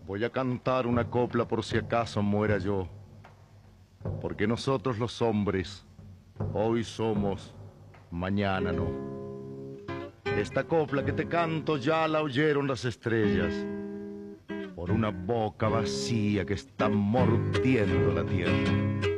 Voy a cantar una copla por si acaso muera yo, porque nosotros los hombres hoy somos, mañana no. Esta copla que te canto ya la oyeron las estrellas, por una boca vacía que está mordiendo la tierra.